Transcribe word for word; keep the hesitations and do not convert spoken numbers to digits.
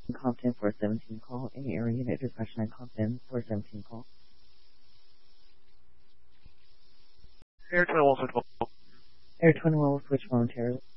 Compton four seventeen call. Any area unit dispatch nine Compton four seventeen call. Air twenty-one switch. Air twenty-one will switch momentarily.